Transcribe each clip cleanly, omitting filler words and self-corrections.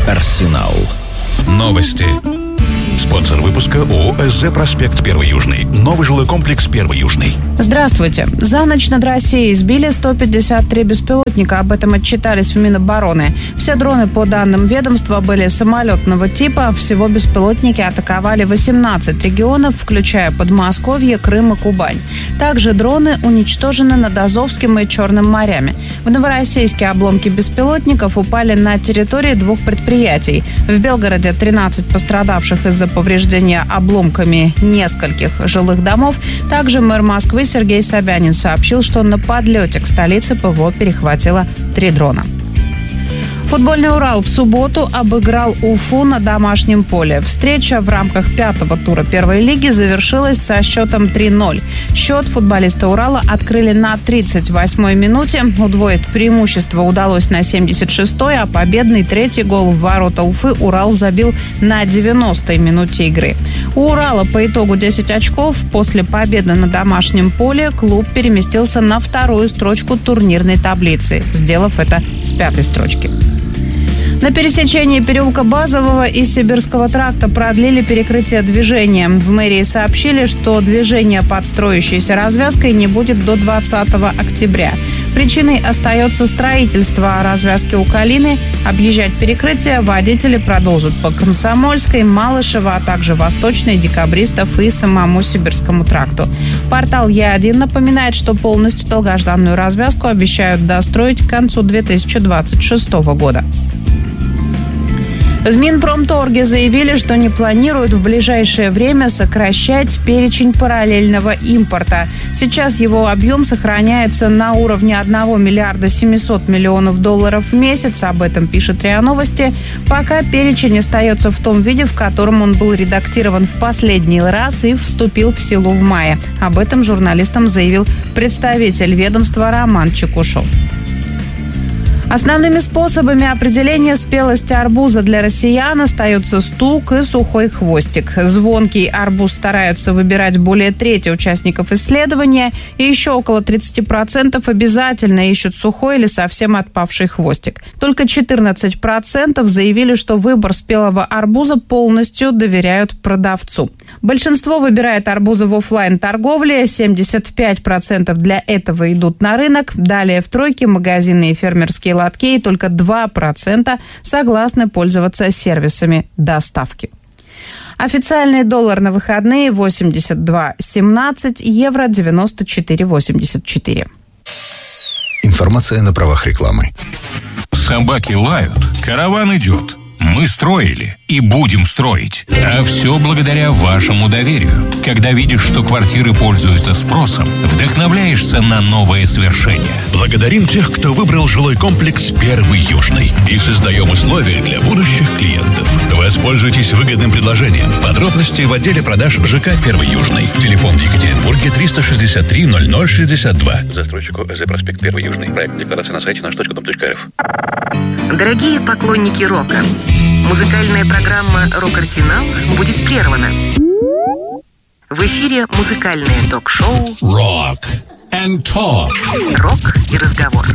Арсенал. Новости. Спонсор выпуска ООО «СЗ Проспект 1 Южный». Новый жилой комплекс 1 Южный. Здравствуйте. За ночь над Россией сбили 153 беспилотника. Об этом отчитались в Минобороны. Все дроны, по данным ведомства, были самолетного типа. Всего беспилотники атаковали 18 регионов, включая Подмосковье, Крым и Кубань. Также дроны уничтожены над Азовским и Черным морями. В Новороссийске обломки беспилотников упали на территории 2 предприятий. В Белгороде 13 пострадавших из-за повреждения обломками нескольких жилых домов. Также мэр Москвы Сергей Собянин сообщил, что на подлете к столице ПВО перехватило 3 дрона. Футбольный «Урал» в субботу обыграл Уфу на домашнем поле. Встреча в рамках 5-го тура первой лиги завершилась со счетом 3-0. Счет футболисты «Урала» открыли на 38-й минуте. Удвоить преимущество удалось на 76-й, а победный 3-й гол в ворота Уфы «Урал» забил на 90-й минуте игры. У «Урала» по итогу 10 очков. После победы на домашнем поле клуб переместился на 2-ю строчку турнирной таблицы, сделав это с 5-й строчки. На пересечении переулка Базового и Сибирского тракта продлили перекрытие движения. В мэрии сообщили, что движение под строящейся развязкой не будет до 20 октября. Причиной остается строительство развязки у Калины. Объезжать перекрытие водители продолжат по Комсомольской, Малышево, а также Восточной, Декабристов и самому Сибирскому тракту. Портал Е1 напоминает, что полностью долгожданную развязку обещают достроить к концу 2026 года. В Минпромторге заявили, что не планируют в ближайшее время сокращать перечень параллельного импорта. Сейчас его объем сохраняется на уровне 1 миллиарда 700 миллионов долларов в месяц. Об этом пишет РИА Новости. Пока перечень остается в том виде, в котором он был редактирован в последний раз и вступил в силу в мае. Об этом журналистам заявил представитель ведомства Роман Чекушев. Основными способами определения спелости арбуза для россиян остаются стук и сухой хвостик. Звонкий арбуз стараются выбирать более трети участников исследования, и еще около 30% обязательно ищут сухой или совсем отпавший хвостик. Только 14% заявили, что выбор спелого арбуза полностью доверяют продавцу. Большинство выбирает арбузы в офлайн-торговле, 75% для этого идут на рынок. Далее в тройке магазины и фермерские лотки, и только 2% согласны пользоваться сервисами доставки. Официальный доллар на выходные 82.17, евро 94.84. Информация на правах рекламы. Собаки лают, караван идет. Мы строили и будем строить. А все благодаря вашему доверию. Когда видишь, что квартиры пользуются спросом, вдохновляешься на новые свершения. Благодарим тех, кто выбрал жилой комплекс 1 Южный. И создаем условия для будущих клиентов. Воспользуйтесь выгодным предложением. Подробности в отделе продаж ЖК 1 Южный. Телефон в Екатеринбурге 363 0062. Застройщику СЗ Проспект 1 Южный. Проект декларации на сайте наш.дом.рф. Дорогие поклонники рока, музыкальная программа «Рок-Арсенал» будет прервана. В эфире музыкальное ток-шоу Rock and Talk. «Рок и разговор».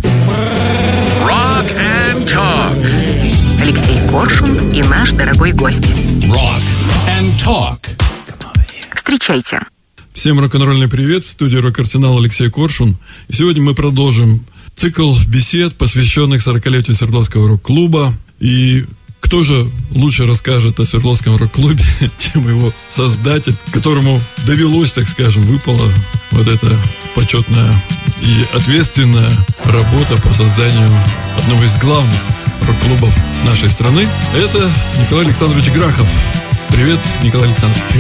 Rock and Talk. Алексей Коршун и наш дорогой гость. Rock and Talk. Встречайте. Всем рок-н-ролльный привет. В студии «Рок-Арсенал» Алексей Коршун. И сегодня мы продолжим цикл бесед, посвященных 40-летию Свердловского рок-клуба. И кто же лучше расскажет о Свердловском рок-клубе, чем его создатель, которому довелось, так скажем, выпала вот эта почетная и ответственная работа по созданию одного из главных рок-клубов нашей страны. Это Николай Александрович Грахов. Привет, Николай Александрович.